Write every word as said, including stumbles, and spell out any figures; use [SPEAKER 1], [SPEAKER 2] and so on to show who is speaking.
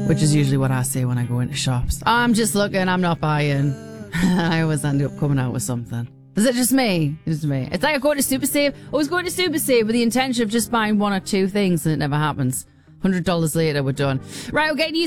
[SPEAKER 1] which is usually what I say when I go into shops. I'm just looking, I'm not buying. I always end up coming out with something. Is it just me? It's me. It's like I go to Super Save. I was going to Super Save with the intention of just buying one or two things, and it never happens. one hundred dollars later, we're done. Right, we're getting you